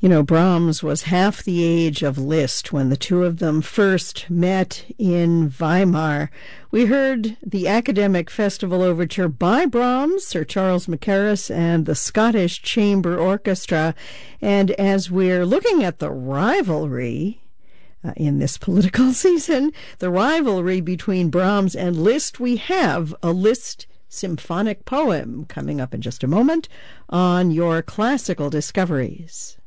You know, Brahms was half the age of Liszt when the two of them first met in Weimar. We heard the Academic Festival Overture by Brahms, Sir Charles Mackerras, and the Scottish Chamber Orchestra. And as we're looking at the rivalry in this political season, the rivalry between Brahms and Liszt, we have a Liszt symphonic poem coming up in just a moment on your Classical Discoveries.